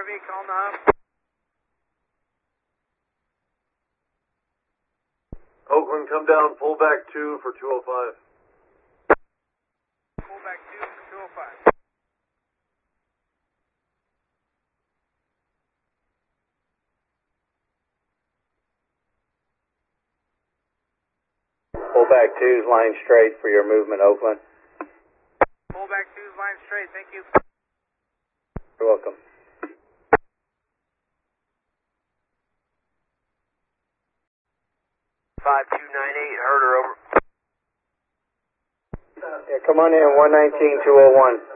me, calling the hub. Oakland, come down, pull back 2 for 205. Pull back 2 for 205. Pull back 2's line straight for your movement, Oakland. Pull back 2's line straight, thank you. You're welcome. Heard her over. Yeah, come on in, 119-201.